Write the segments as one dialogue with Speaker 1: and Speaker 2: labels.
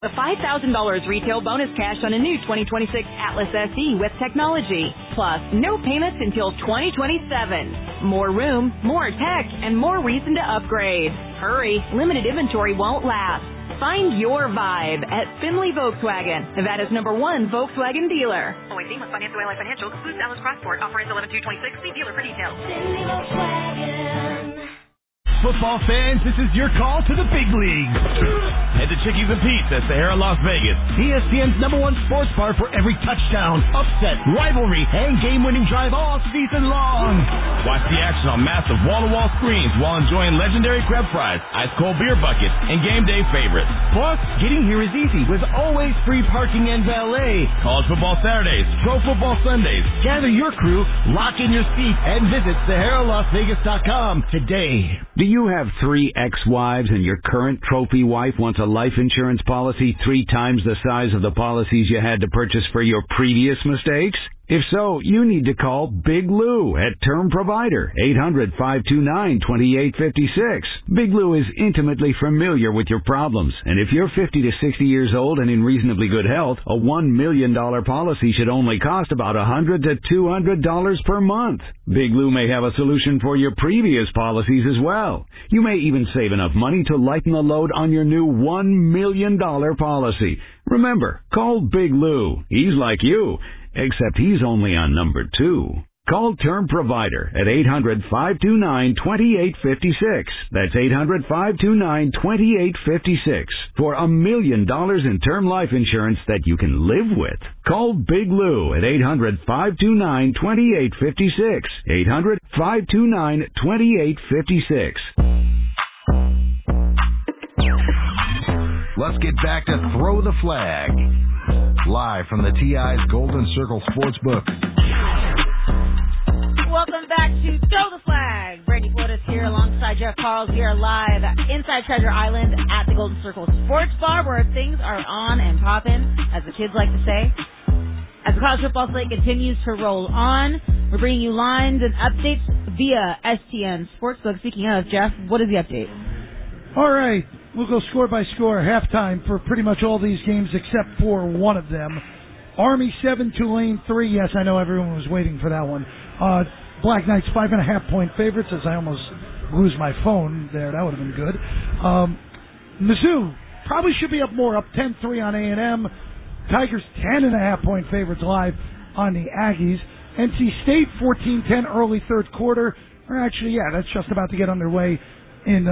Speaker 1: The $5,000 retail bonus cash on a new 2026 Atlas SE with technology. Plus, no payments until 2027. More room, more tech, and more reason to upgrade. Hurry, limited inventory won't last. Find your vibe at Finley Volkswagen, Nevada's #1 Volkswagen dealer. Always seen with Financial Ally Financial, excludes Dallas Crossport. Offer ends 11/2/26. See dealer for details. Finley Volkswagen.
Speaker 2: Football fans, this is your call to the big leagues. Head to Chickies and Pete's at Sahara, Las Vegas, ESPN's #1 sports bar for every touchdown, upset, rivalry, and game-winning drive all season long. Watch the action on massive wall-to-wall screens while enjoying legendary crab fries, ice-cold beer buckets, and game day favorites. Plus, getting here is easy with always free parking and valet. College football Saturdays, pro football Sundays. Gather your crew, lock in your seat, and visit SaharaLasVegas.com today.
Speaker 3: Do you have 3 ex-wives and your current trophy wife wants a life insurance policy 3 times the size of the policies you had to purchase for your previous mistakes? If so, you need to call Big Lou at Term Provider, 800-529-2856. Big Lou is intimately familiar with your problems, and if you're 50 to 60 years old and in reasonably good health, a $1 million policy should only cost about $100 to $200 per month. Big Lou may have a solution for your previous policies as well. You may even save enough money to lighten the load on your new $1 million policy. Remember, call Big Lou. He's like you, except he's only on number 2. Call Term Provider at 800-529-2856. That's 800-529-2856 for $1 million in term life insurance that you can live with. Call Big Lou at 800-529-2856. 800-529-2856.
Speaker 4: Let's get back to Throw the Flag. Live from the TI's Golden Circle Sportsbook.
Speaker 5: Welcome back to Throw the Flag. Brandy Flores here alongside Jeff Carls. We are live inside Treasure Island at the Golden Circle Sports Bar where things are on and poppin', as the kids like to say. As the college football slate continues to roll on, we're bringing you lines and updates via STN Sportsbook. Speaking of, Jeff, what is the update?
Speaker 6: All right. We'll go score by score halftime for pretty much all these games except for one of them. Army 7, Tulane 3. Yes, I know everyone was waiting for that one. Black Knights 5.5-point favorites, as I almost lose my phone there. That would have been good. Mizzou probably should be up more, up 10-3 on A&M. Tigers 10.5-point favorites live on the Aggies. NC State 14-10 early third quarter. Or actually, yeah, that's just about to get underway in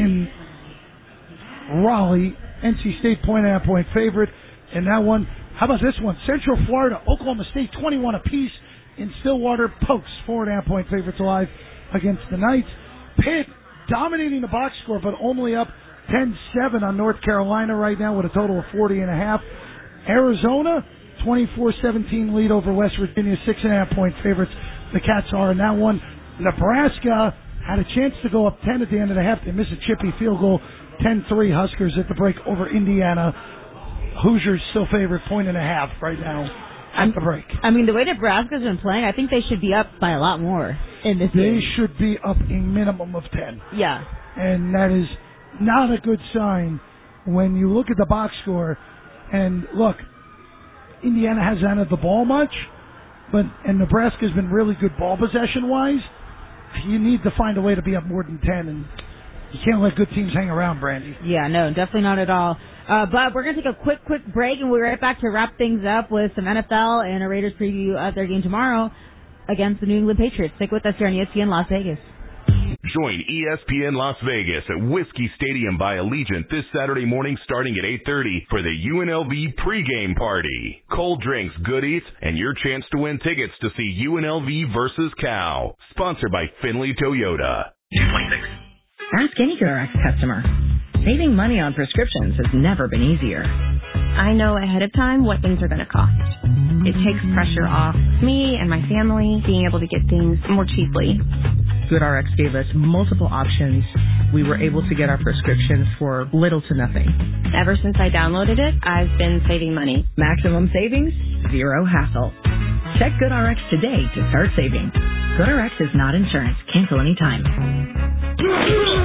Speaker 6: Raleigh. NC State 1.5-point favorite in that one. How about this one? Central Florida, Oklahoma State 21 apiece in Stillwater. Pokes 4.5-point favorites alive against the Knights. Pitt dominating the box score, but only up 10-7 on North Carolina right now with a total of 40.5. Arizona 24-17 lead over West Virginia, 6.5-point favorites. The Cats are in that one. Nebraska had a chance to go up 10 at the end of the half. They missed a chippy field goal. 10-3 Huskers at the break over Indiana. Hoosiers still favorite 1.5 right now at the break.
Speaker 5: I mean, the way Nebraska's been playing, I think they should be up by a lot more in this game.
Speaker 6: They should be up a minimum of 10.
Speaker 5: Yeah.
Speaker 6: And that is not a good sign when you look at the box score. And look, Indiana hasn't had the ball much, and Nebraska's been really good ball possession-wise. You need to find a way to be up more than 10, and you can't let good teams hang around, Brandy.
Speaker 5: Yeah, no, definitely not at all. But we're going to take a quick break, and we'll be right back to wrap things up with some NFL and a Raiders preview of their game tomorrow against the New England Patriots. Stick with us here on ESPN Las Vegas.
Speaker 7: Join ESPN Las Vegas at Whiskey Stadium by Allegiant this Saturday morning starting at 8:30 for the UNLV pregame party. Cold drinks, goodies, and your chance to win tickets to see UNLV versus Cal. Sponsored by Finley Toyota. 226.
Speaker 8: Ask any GoodRx customer. Saving money on prescriptions has never been easier. I know ahead of time what things are going to cost. It takes pressure off me and my family being able to get things more cheaply.
Speaker 9: GoodRx gave us multiple options. We were able to get our prescriptions for little to nothing.
Speaker 8: Ever since I downloaded it, I've been saving money.
Speaker 9: Maximum savings, zero hassle. Check GoodRx today to start saving. GoodRx is not insurance. Cancel anytime.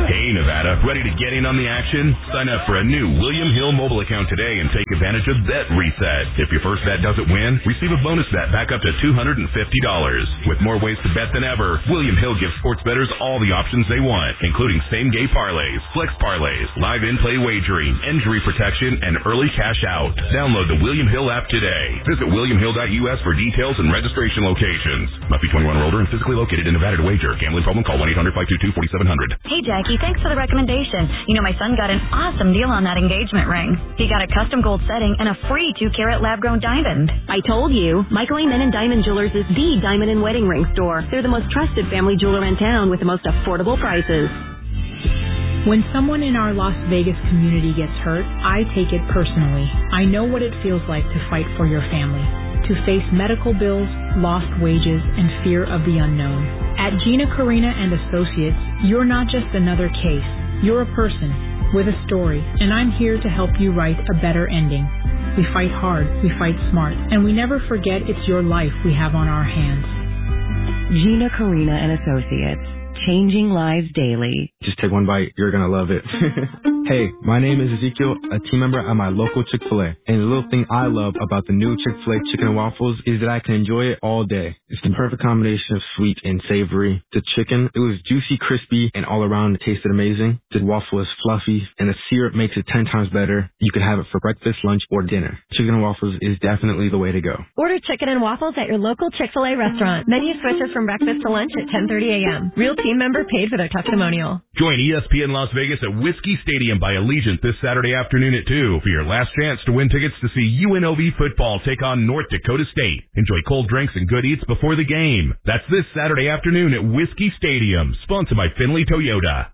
Speaker 7: Hey, Nevada, ready to get in on the action? Sign up for a new William Hill mobile account today and take advantage of Bet Reset. If your first bet doesn't win, receive a bonus bet back up to $250. With more ways to bet than ever, William Hill gives sports bettors all the options they want, including same-game parlays, flex parlays, live in-play wagering, injury protection, and early cash out. Download the William Hill app today. Visit williamhill.us for details and registration locations. Must be 21 or older and physically located in Nevada to wager. Gambling problem? Call 1-800-522-4700.
Speaker 10: Hey, Jackie, thanks for the recommendation. You know, my son got an awesome deal on that engagement ring. He got a custom gold setting and a free 2-carat lab-grown diamond.
Speaker 1: I told you, Michael Amen and Diamond Jewelers is the diamond and wedding ring store. They're the most trusted family jeweler in town with the most affordable prices.
Speaker 11: When someone in our Las Vegas community gets hurt, I take it personally. I know what it feels like to fight for your family, to face medical bills, lost wages, and fear of the unknown. At Gina Carina and Associates, you're not just another case. You're a person with a story, and I'm here to help you write a better ending. We fight hard, we fight smart, and we never forget it's your life we have on our hands.
Speaker 1: Gina Carina and Associates. Changing lives daily.
Speaker 12: Just take one bite. You're going to love it. Hey, my name is Ezekiel, a team member at my local Chick-fil-A. And the little thing I love about the new Chick-fil-A chicken and waffles is that I can enjoy it all day. It's the perfect combination of sweet and savory. The chicken, it was juicy, crispy, and all around it tasted amazing. The waffle is fluffy, and the syrup makes it 10 times better. You can have it for breakfast, lunch, or dinner. Chicken and waffles is definitely the way to go.
Speaker 13: Order chicken and waffles at your local Chick-fil-A restaurant. Menu switches from breakfast to lunch at 10:30 a.m. Real team member paid for their testimonial.
Speaker 7: Join ESPN Las Vegas at Whiskey Stadium by Allegiant this Saturday afternoon at 2 for your last chance to win tickets to see UNLV football take on North Dakota State. Enjoy cold drinks and good eats before the game. That's this Saturday afternoon at Whiskey Stadium, sponsored by Finley Toyota.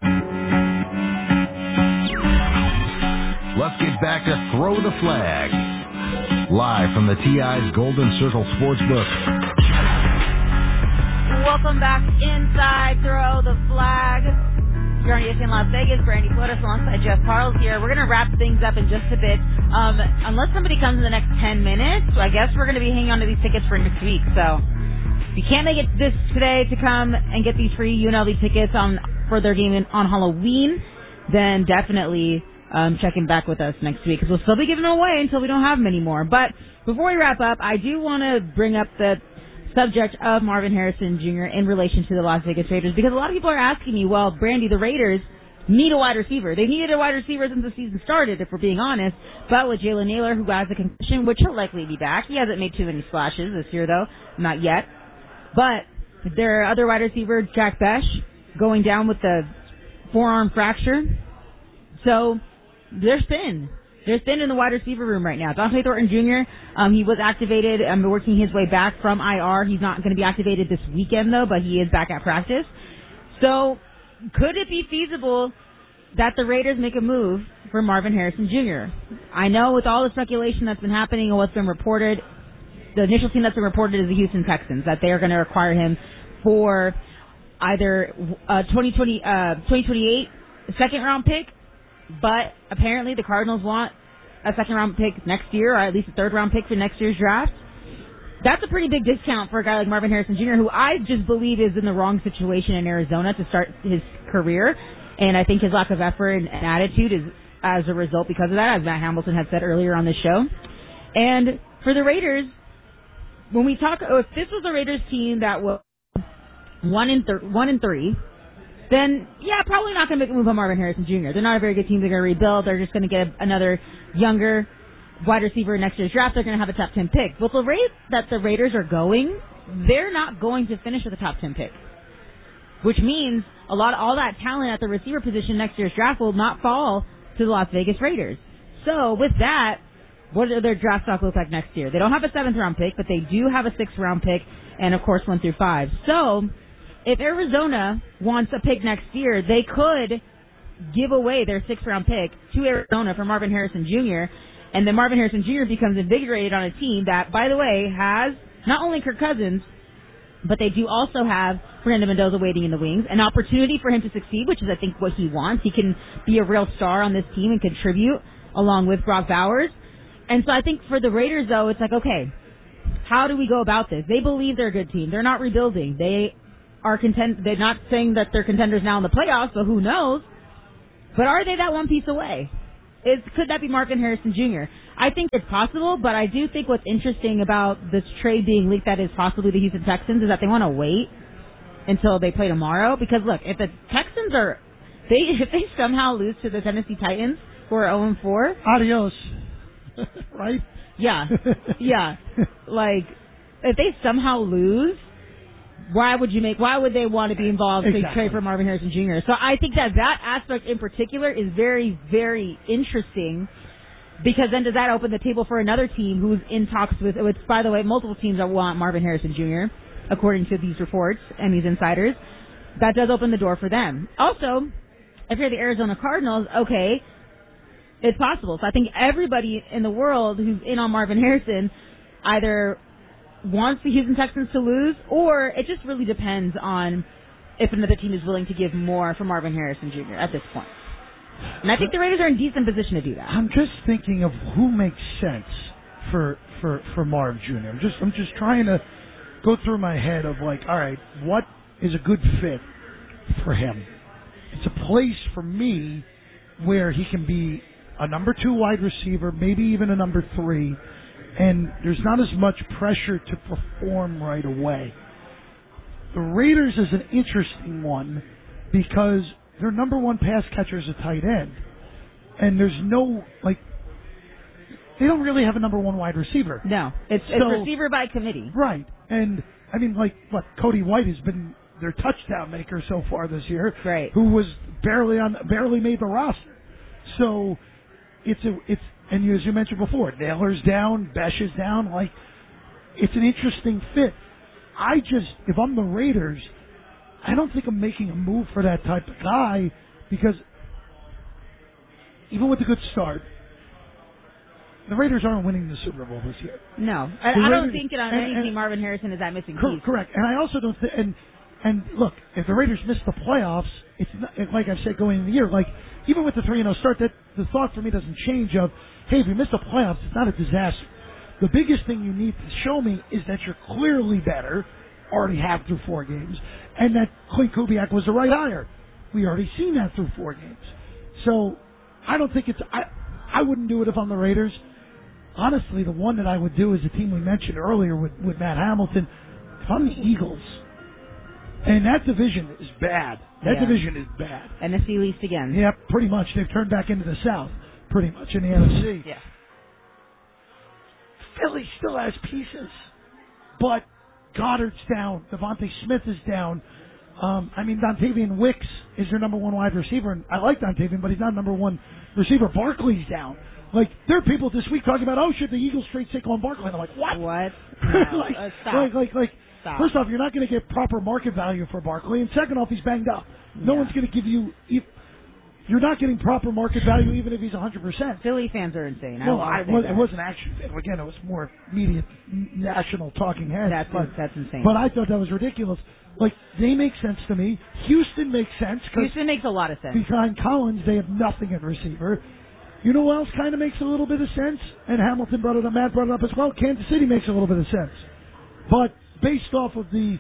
Speaker 4: Let's get back to Throw the Flag. Live from the TI's Golden Circle Sportsbook.
Speaker 5: Welcome back inside Throw the Flag. You're on ESPN Las Vegas. Brandy Flores alongside Jeff Carls here. We're going to wrap things up in just a bit. Unless somebody comes in the next 10 minutes, I guess we're going to be hanging on to these tickets for next week. So if you can't make it this today to come and get these free UNLV tickets for their game on Halloween, then definitely checking back with us next week because we'll still be giving them away until we don't have them anymore. But before we wrap up, I do want to bring up the subject of Marvin Harrison Jr. in relation to the Las Vegas Raiders because a lot of people are asking me, well, Brandy, the Raiders need a wide receiver. They needed a wide receiver since the season started, if we're being honest. But with Jalen Naylor, who has a concussion, which he'll likely be back. He hasn't made too many splashes this year, though. Not yet. But their other wide receiver, Jack Besh, going down with the forearm fracture. So they're thin. They're thin in the wide receiver room right now. Dante Thornton Jr., he was activated, working his way back from IR. He's not going to be activated this weekend, though, but he is back at practice. So could it be feasible that the Raiders make a move for Marvin Harrison Jr.? I know with all the speculation that's been happening and what's been reported, the initial team that's been reported is the Houston Texans, that they are going to require him for either 2028 second-round pick, but apparently the Cardinals want a second-round pick next year, or at least a third-round pick for next year's draft. That's a pretty big discount for a guy like Marvin Harrison Jr., who I just believe is in the wrong situation in Arizona to start his career. And I think his lack of effort and attitude is as a result because of that, as Matt Hamilton had said earlier on the show. And for the Raiders, when we talk, if this was a Raiders team that was 1-3, then, yeah, probably not going to make a move on Marvin Harrison Jr. They're not a very good team. They're going to rebuild. They're just going to get another younger wide receiver in next year's draft. They're going to have a top 10 pick. But the rate that the Raiders are going, they're not going to finish with a top 10 pick, which means all that talent at the receiver position next year's draft will not fall to the Las Vegas Raiders. So with that, what do their draft stock look like next year? They don't have a 7th-round pick, but they do have a 6th-round pick and, of course, 1 through 5. So if Arizona wants a pick next year, they could give away their 6th-round pick to Arizona for Marvin Harrison Jr., and then Marvin Harrison Jr. becomes invigorated on a team that, by the way, has not only Kirk Cousins, but they do also have Fernando Mendoza waiting in the wings, an opportunity for him to succeed, which is, I think, what he wants. He can be a real star on this team and contribute along with Brock Bowers. And so I think for the Raiders, though, it's like, okay, how do we go about this? They believe they're a good team. They're not rebuilding. They're not saying that they're contenders now in the playoffs, but who knows? But are they that one piece away? Could that be Marvin Harrison Jr.? I think it's possible, but I do think what's interesting about this trade being leaked that is possibly the Houston Texans is that they want to wait until they play tomorrow. Because, look, if the Texans if they somehow lose to the Tennessee Titans, who are 0-4.
Speaker 6: Adios. Right?
Speaker 5: Yeah. Yeah. Like, if they somehow lose, why would they want to be involved to trade for Marvin Harrison Jr.? So I think that aspect in particular is very, very interesting, because then does that open the table for another team who's in talks with, by the way, multiple teams that want Marvin Harrison Jr., according to these reports and these insiders. That does open the door for them. Also, if you're the Arizona Cardinals, okay, it's possible. So I think everybody in the world who's in on Marvin Harrison either wants the Houston Texans to lose, or it just really depends on if another team is willing to give more for Marvin Harrison Jr. at this point. And I think the Raiders are in decent position to do that.
Speaker 6: I'm just thinking of who makes sense for Marv Jr. I'm just trying to go through my head of like, all right, what is a good fit for him? It's a place for me where he can be a number 2 wide receiver, maybe even a number 3, and there's not as much pressure to perform right away. The Raiders is an interesting one because their number 1 pass catcher is a tight end, and there's no, like, they don't really have a number 1 wide receiver.
Speaker 5: No, it's receiver by committee.
Speaker 6: Right, and I mean, like, Cody White has been their touchdown maker so far this year,
Speaker 5: right?
Speaker 6: Who was barely made the roster. So and as you mentioned before, Naylor's down, Besh is down. Like, it's an interesting fit. If I'm the Raiders, I don't think I'm making a move for that type of guy, because even with a good start, the Raiders aren't winning the Super Bowl this year.
Speaker 5: No, I don't think that on any team Marvin Harrison is that missing piece.
Speaker 6: Correct, and I also don't think. And look, if the Raiders miss the playoffs, it's not, like I've said going into the year, like even with the 3-0 start, that the thought for me doesn't change of, hey, if you miss the playoffs, it's not a disaster. The biggest thing you need to show me is that you're clearly better, already have through 4 games, and that Clint Kubiak was the right hire. We already seen that through 4 games. So I don't think I wouldn't do it if I'm the Raiders. Honestly, the one that I would do is the team we mentioned earlier with Matt Hamilton. If I'm the Eagles, and that division is bad. That division is bad.
Speaker 5: NFC least again.
Speaker 6: Yeah, pretty much. They've turned back into the South, pretty much, in the NFC.
Speaker 5: Yeah.
Speaker 6: Philly still has pieces, but Goddard's down. Devontae Smith is down. Dontavian Wicks is your number 1 wide receiver, and I like Dontavian, but he's not number 1 receiver. Barkley's down. Like, there are people this week talking about, should the Eagles trade Saquon Barkley? And I'm like, what?
Speaker 5: What? No,
Speaker 6: stop.
Speaker 5: Stop.
Speaker 6: First off, you're not going to get proper market value for Barkley, and second off, he's banged up. No one's going to give you. You're not getting proper market value even if he's 100%.
Speaker 5: Philly fans are insane.
Speaker 6: It wasn't actually. Again, it was more media, national talking heads.
Speaker 5: That's insane.
Speaker 6: But I thought that was ridiculous. Like, they make sense to me. Houston makes sense.
Speaker 5: Houston makes a lot of sense.
Speaker 6: Behind Collins, they have nothing at receiver. You know who else kind of makes a little bit of sense? And Hamilton brought it up, Matt brought it up as well. Kansas City makes a little bit of sense. But based off the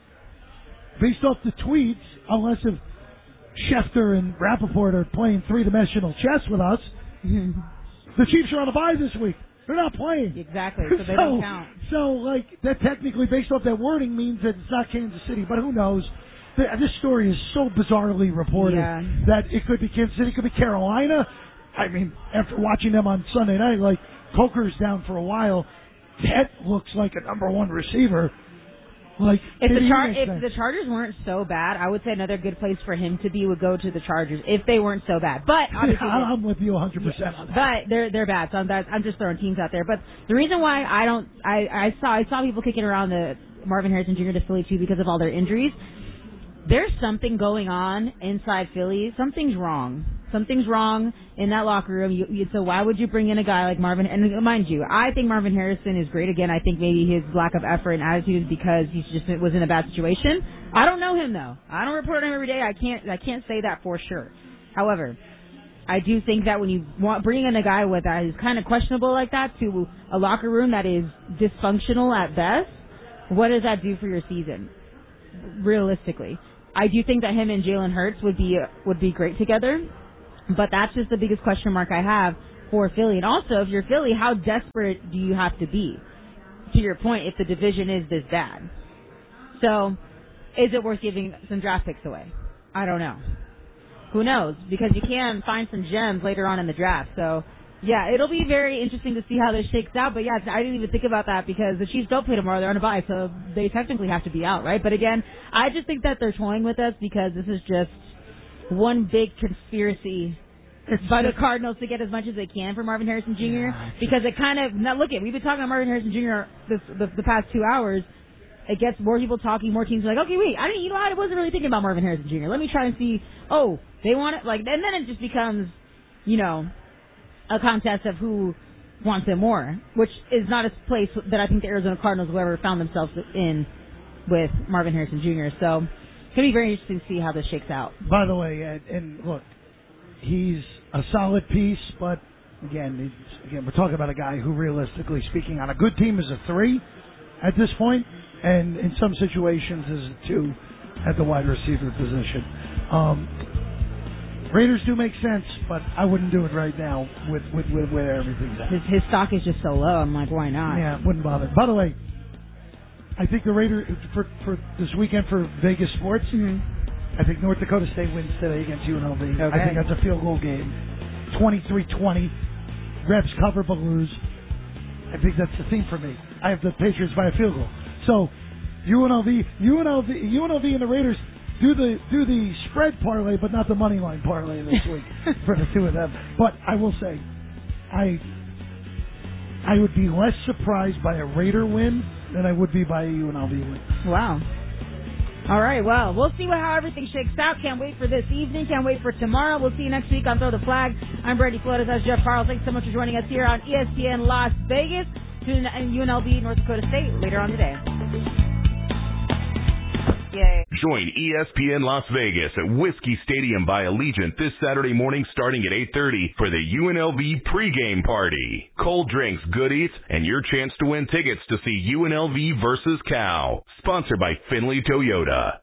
Speaker 6: tweets, unless if Schefter and Rappaport are playing 3-dimensional chess with us, the Chiefs are on a bye this week. They're not playing.
Speaker 5: Exactly, so they don't count.
Speaker 6: So, that technically, based off that wording, means that it's not Kansas City, but who knows? This story is so bizarrely reported that it could be Kansas City, it could be Carolina. I mean, after watching them on Sunday night, Coker's down for a while. Ted looks like a number 1 receiver. If
Speaker 5: the Chargers weren't so bad, I would say another good place for him to be would go to the Chargers if they weren't so bad. But obviously,
Speaker 6: I'm with you 100% on that.
Speaker 5: But they're bad, so I'm just throwing teams out there. But the reason why I saw people kicking around the Marvin Harrison Jr. to Philly too because of all their injuries. There's something going on inside Philly. Something's wrong. Something's wrong in that locker room. So why would you bring in a guy like Marvin? And mind you, I think Marvin Harrison is great. Again, I think maybe his lack of effort and attitude is because he just was in a bad situation. I don't know him though. I don't report on him every day. I can't say that for sure. However, I do think that when you bring in a guy with that is kind of questionable like that to a locker room that is dysfunctional at best, what does that do for your season? Realistically, I do think that him and Jalen Hurts would be great together. But that's just the biggest question mark I have for Philly. And also, if you're Philly, how desperate do you have to be? To your point, if the division is this bad. So, is it worth giving some draft picks away? I don't know. Who knows? Because you can find some gems later on in the draft. So, yeah, it'll be very interesting to see how this shakes out. But, yeah, I didn't even think about that because the Chiefs don't play tomorrow. They're on a bye, so they technically have to be out, right? But, again, I just think that they're toying with us because this is just one big conspiracy by the Cardinals to get as much as they can for Marvin Harrison Jr. Because it kind of, now look, we've been talking about Marvin Harrison Jr. the past 2 hours. It gets more people talking, more teams are like, okay, wait, I wasn't really thinking about Marvin Harrison Jr. Let me try and see, they want it, and then it just becomes, a contest of who wants it more, which is not a place that I think the Arizona Cardinals will ever found themselves in with Marvin Harrison Jr. So it's going to be very interesting to see how this shakes out.
Speaker 6: By the way, and look, he's a solid piece, but again, we're talking about a guy who, realistically speaking, on a good team is a 3 at this point, and in some situations is a 2 at the wide receiver position. Raiders do make sense, but I wouldn't do it right now with where everything's at.
Speaker 5: His stock is just so low. I'm like, why not?
Speaker 6: Yeah, wouldn't bother. By the way, I think the Raiders for this weekend for Vegas sports. I think North Dakota State wins today against UNLV.
Speaker 5: Okay.
Speaker 6: I think that's a field goal game. 23-20. Rebs cover but lose. I think that's the theme for me. I have the Patriots by a field goal. So UNLV and the Raiders do the spread parlay, but not the money line parlay this week for the two of them. But I will say, I would be less surprised by a Raider win than I would be by a UNLV win.
Speaker 5: Wow. All right, well, we'll see how everything shakes out. Can't wait for this evening. Can't wait for tomorrow. We'll see you next week on Throw the Flag. I'm Brady Flores. That's Jeff Parles. Thanks so much for joining us here on ESPN Las Vegas. Tune in UNLV North Dakota State later on today. Yay.
Speaker 7: Join ESPN Las Vegas at Whiskey Stadium by Allegiant this Saturday morning starting at 8:30 for the UNLV pregame party. Cold drinks, goodies, and your chance to win tickets to see UNLV versus Cal. Sponsored by Finley Toyota.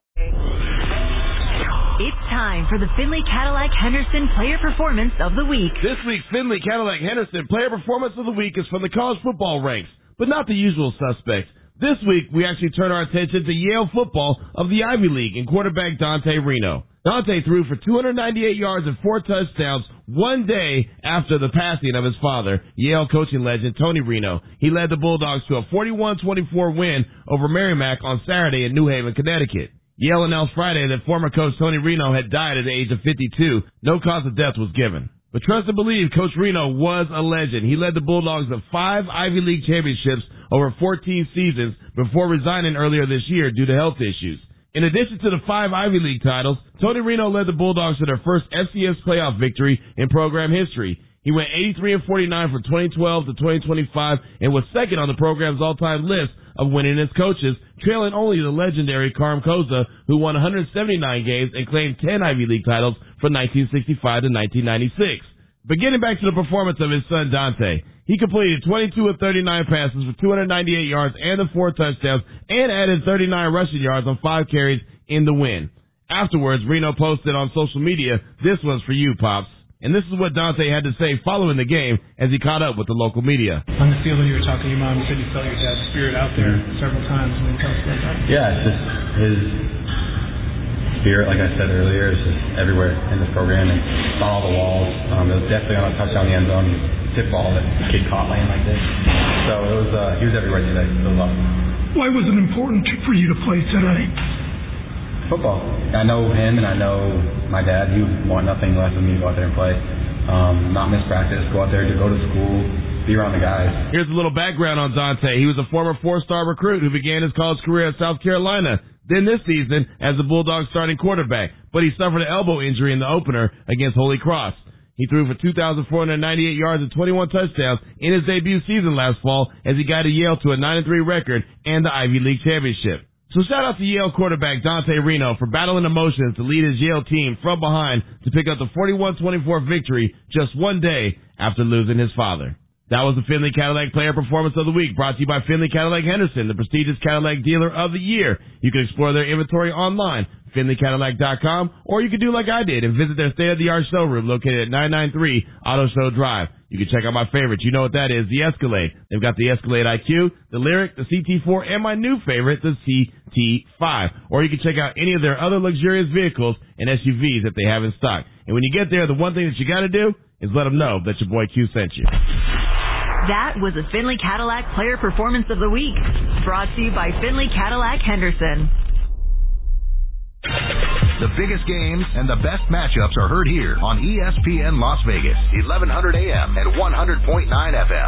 Speaker 1: It's time for the Finley Cadillac Henderson Player Performance of the Week.
Speaker 14: This week's Finley Cadillac Henderson Player Performance of the Week is from the college football ranks, but not the usual suspects. This week, we actually turn our attention to Yale football of the Ivy League and quarterback Dante Reno. Dante threw for 298 yards and 4 touchdowns one day after the passing of his father, Yale coaching legend Tony Reno. He led the Bulldogs to a 41-24 win over Merrimack on Saturday in New Haven, Connecticut. Yale announced Friday that former coach Tony Reno had died at the age of 52. No cause of death was given. But trust and believe, Coach Reno was a legend. He led the Bulldogs to 5 Ivy League championships over 14 seasons before resigning earlier this year due to health issues. In addition to the 5 Ivy League titles, Tony Reno led the Bulldogs to their first FCS playoff victory in program history. He went 83-49 from 2012 to 2025 and was second on the program's all-time list of winningest coaches, trailing only the legendary Karam Koza, who won 179 games and claimed 10 Ivy League titles from 1965 to 1996. But getting back to the performance of his son Dante, he completed 22 of 39 passes for 298 yards and 4 touchdowns and added 39 rushing yards on 5 carries in the win. Afterwards, Reno posted on social media, "This one's for you, Pops." And this is what Dante had to say following the game as he caught up with the local media.
Speaker 15: On the field when you were talking to your mom, you said you felt your dad's spirit out there several times. When you tell us about that.
Speaker 16: Yeah, it's just his spirit, like I said earlier, is just everywhere in this program and on all the walls. It was definitely on a touchdown in the end zone, tip ball that the kid caught laying like this. So it was, he was everywhere today. It was awesome.
Speaker 15: Why was it important for you to play today?
Speaker 16: Football. I know him and I know my dad. He would want nothing less than me to go out there and play. Not miss practice, go out there to go to school, be around the guys.
Speaker 14: Here's a little background on Dante. He was a former 4-star recruit who began his college career at South Carolina. Then this season as the Bulldogs starting quarterback, but he suffered an elbow injury in the opener against Holy Cross. He threw for 2,498 yards and 21 touchdowns in his debut season last fall as he guided Yale to a 9-3 record and the Ivy League championship. So shout out to Yale quarterback Dante Reno for battling emotions to lead his Yale team from behind to pick up the 41-24 victory just one day after losing his father. That was the Finley Cadillac Player Performance of the Week, brought to you by Finley Cadillac Henderson, the prestigious Cadillac Dealer of the Year. You can explore their inventory online, FinleyCadillac.com, or you can do like I did and visit their state-of-the-art showroom located at 993 Auto Show Drive. You can check out my favorites. You know what that is, the Escalade. They've got the Escalade IQ, the Lyriq, the CT4, and my new favorite, the CT5. Or you can check out any of their other luxurious vehicles and SUVs that they have in stock. And when you get there, the one thing that you got to do is let them know that your boy Q sent you.
Speaker 1: That was the Finley Cadillac Player Performance of the Week, brought to you by Finley Cadillac Henderson.
Speaker 4: The biggest games and the best matchups are heard here on ESPN Las Vegas, 1100 AM and 100.9 FM,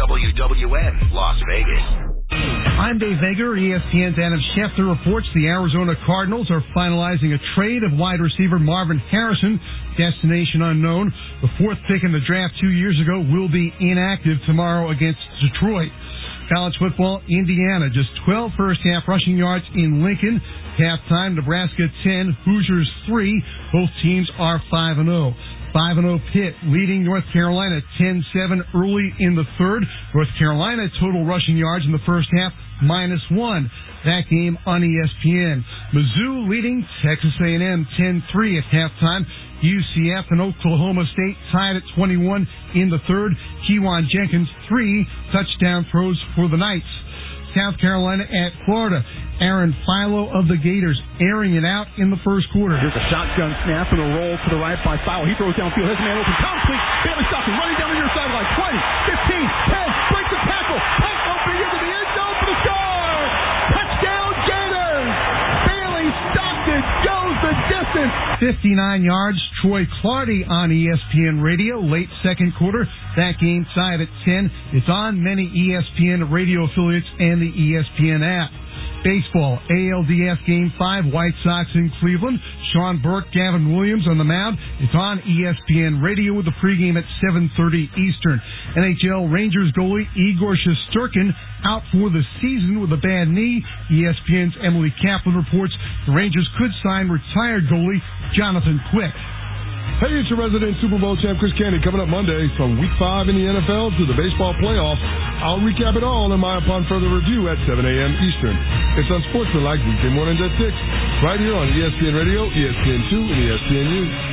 Speaker 4: KWWN, Las Vegas.
Speaker 17: I'm Dave Vager. ESPN's Adam Schefter reports the Arizona Cardinals are finalizing a trade of wide receiver Marvin Harrison, destination unknown. The fourth pick in the draft 2 years ago will be inactive tomorrow against Detroit. College football, Indiana, just 12 first-half rushing yards in Lincoln. Halftime, Nebraska 10, Hoosiers 3. Both teams are 5-0. 5-0 Pitt leading North Carolina 10-7 early in the third. North Carolina total rushing yards in the first half, -1. That game on ESPN. Mizzou leading Texas A&M 10-3 at halftime. UCF and Oklahoma State tied at 21 in the third. Kejuan Jenkins 3 touchdown throws for the Knights. South Carolina at Florida. Aaron Philo of the Gators airing it out in the first quarter.
Speaker 18: Here's a shotgun snap and a roll to the right by Philo. He throws downfield. Has a man open. Complete. Bailey stops him. Running down the near sideline. 20, 15, 10. Breaks the tackle. Takes open into the end zone for the score. Touchdown Gators. Bailey Stockton goes the distance.
Speaker 17: 59 yards. Troy Clardy on ESPN Radio. Late second quarter. That game tied at 10. It's on many ESPN radio affiliates and the ESPN app. Baseball, ALDS Game 5, White Sox in Cleveland. Sean Burke, Gavin Williams on the mound. It's on ESPN Radio with the pregame at 7:30 Eastern. NHL Rangers goalie Igor Shesterkin out for the season with a bad knee. ESPN's Emily Kaplan reports the Rangers could sign retired goalie Jonathan Quick.
Speaker 19: Hey, it's your resident Super Bowl champ, Chris Candy, coming up Monday from Week 5 in the NFL to the baseball playoffs. I'll recap it all in my Upon Further Review at 7 a.m. Eastern. It's Unsportsmanlike weekday mornings at 6, right here on ESPN Radio, ESPN2, and ESPNU.